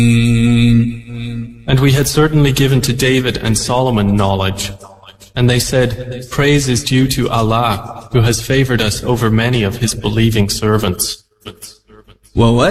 And we had certainly given to David and Solomon knowledge. And they said, praise is due to Allah, who has favored us over many of his believing servants.